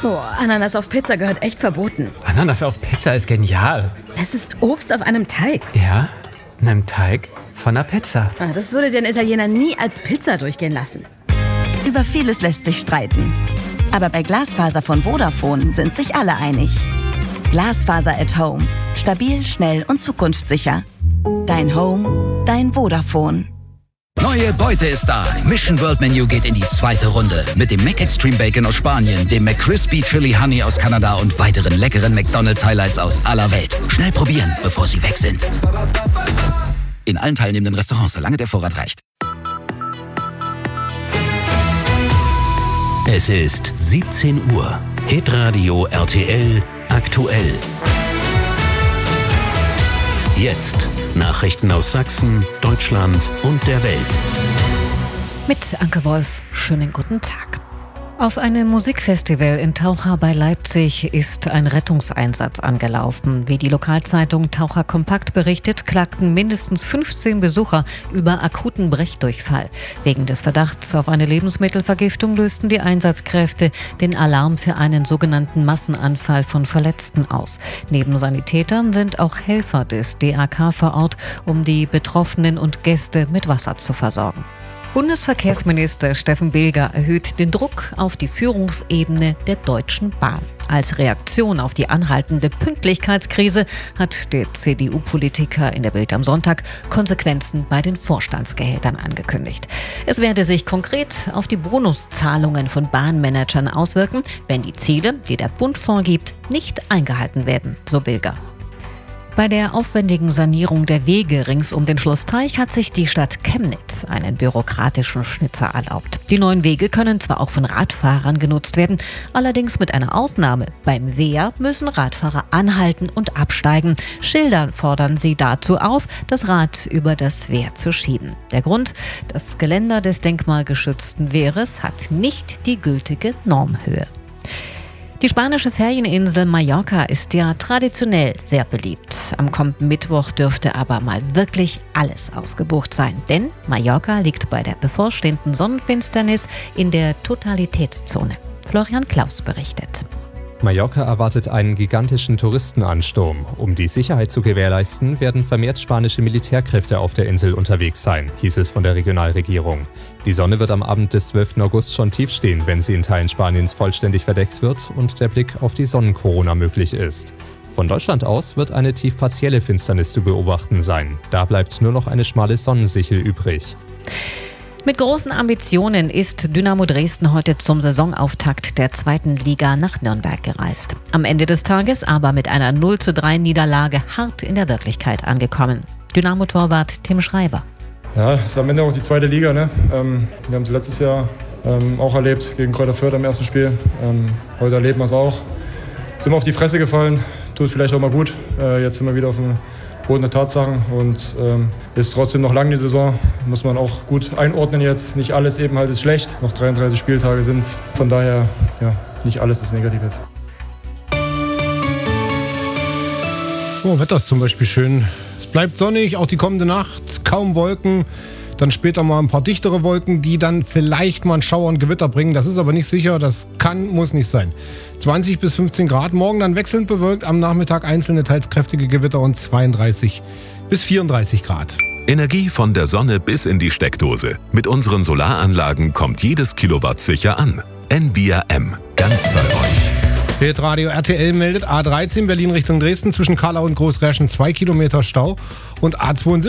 Oh, Ananas auf Pizza gehört echt verboten. Ananas auf Pizza ist genial. Es ist Obst auf einem Teig. Ja, einem Teig von einer Pizza. Das würde den Italiener nie als Pizza durchgehen lassen. Über vieles lässt sich streiten. Aber bei Glasfaser von Vodafone sind sich alle einig. Glasfaser at Home. Stabil, schnell und zukunftssicher. Dein Home, dein Vodafone. Neue Beute ist da. Mission World Menu geht in die zweite Runde. Mit dem Mac Extreme Bacon aus Spanien, dem McCrispy Chili Honey aus Kanada und weiteren leckeren McDonald's Highlights aus aller Welt. Schnell probieren, bevor sie weg sind. In allen teilnehmenden Restaurants, solange der Vorrat reicht. Es ist 17 Uhr. Hitradio RTL aktuell. Jetzt Nachrichten aus Sachsen, Deutschland und der Welt. Mit Anke Wolf, schönen guten Tag. Auf einem Musikfestival in Taucha bei Leipzig ist ein Rettungseinsatz angelaufen. Wie die Lokalzeitung Taucha Kompakt berichtet, klagten mindestens 15 Besucher über akuten Brechdurchfall. Wegen des Verdachts auf eine Lebensmittelvergiftung lösten die Einsatzkräfte den Alarm für einen sogenannten Massenanfall von Verletzten aus. Neben Sanitätern sind auch Helfer des DAK vor Ort, um die Betroffenen und Gäste mit Wasser zu versorgen. Bundesverkehrsminister Steffen Bilger erhöht den Druck auf die Führungsebene der Deutschen Bahn. Als Reaktion auf die anhaltende Pünktlichkeitskrise hat der CDU-Politiker in der Bild am Sonntag Konsequenzen bei den Vorstandsgehältern angekündigt. Es werde sich konkret auf die Bonuszahlungen von Bahnmanagern auswirken, wenn die Ziele, die der Bund vorgibt, nicht eingehalten werden, so Bilger. Bei der aufwendigen Sanierung der Wege rings um den Schlossteich hat sich die Stadt Chemnitz einen bürokratischen Schnitzer erlaubt. Die neuen Wege können zwar auch von Radfahrern genutzt werden, allerdings mit einer Ausnahme. Beim Wehr müssen Radfahrer anhalten und absteigen. Schilder fordern sie dazu auf, das Rad über das Wehr zu schieben. Der Grund: das Geländer des denkmalgeschützten Wehres hat nicht die gültige Normhöhe. Die spanische Ferieninsel Mallorca ist ja traditionell sehr beliebt. Am kommenden Mittwoch dürfte aber mal wirklich alles ausgebucht sein. Denn Mallorca liegt bei der bevorstehenden Sonnenfinsternis in der Totalitätszone. Florian Klaus berichtet. Mallorca erwartet einen gigantischen Touristenansturm. Um die Sicherheit zu gewährleisten, werden vermehrt spanische Militärkräfte auf der Insel unterwegs sein, hieß es von der Regionalregierung. Die Sonne wird am Abend des 12. August schon tief stehen, wenn sie in Teilen Spaniens vollständig verdeckt wird und der Blick auf die Sonnenkorona möglich ist. Von Deutschland aus wird eine tief partielle Finsternis zu beobachten sein. Da bleibt nur noch eine schmale Sonnensichel übrig. Mit großen Ambitionen ist Dynamo Dresden heute zum Saisonauftakt der 2. Liga nach Nürnberg gereist. Am Ende des Tages aber mit einer 0:3 Niederlage hart in der Wirklichkeit angekommen. Dynamo-Torwart Tim Schreiber. Ja, ist am Ende auch die 2. Liga. Ne? Wir haben es letztes Jahr auch erlebt gegen Kräuter Fürth im ersten Spiel. Heute erleben wir es auch. Sind wir auf die Fresse gefallen, tut vielleicht auch mal gut. Jetzt sind wir wieder auf dem Boden der Tatsachen und ist trotzdem noch lang die Saison. Muss man auch gut einordnen jetzt. Nicht alles eben halt ist schlecht. Noch 33 Spieltage sind es. Von daher, ja, nicht alles ist negativ jetzt. Oh, Wetter ist zum Beispiel schön. Es bleibt sonnig, auch die kommende Nacht. Kaum Wolken. Dann später mal ein paar dichtere Wolken, die dann vielleicht mal einen Schauer und Gewitter bringen. Das ist aber nicht sicher, das muss nicht sein. 20 bis 15 Grad, morgen dann wechselnd bewölkt, am Nachmittag einzelne teils kräftige Gewitter und 32 bis 34 Grad. Energie von der Sonne bis in die Steckdose. Mit unseren Solaranlagen kommt jedes Kilowatt sicher an. NVRM, ganz bei euch. Hitradio RTL meldet A13 Berlin Richtung Dresden zwischen Kallau und Großräschen 2 Kilometer Stau und A72